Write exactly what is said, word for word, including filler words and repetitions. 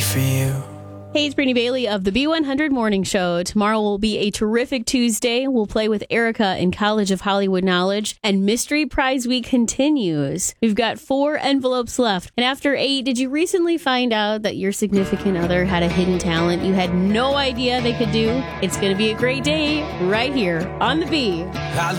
for you. Hey, it's Brittany Bailey of the B one hundred Morning Show. Tomorrow will be a terrific Tuesday. We'll play with Erica in College of Hollywood Knowledge, and Mystery Prize Week continues. We've got four envelopes left. And after eight, did you recently find out that your significant other had a hidden talent you had no idea they could do? It's going to be a great day right here on the B. I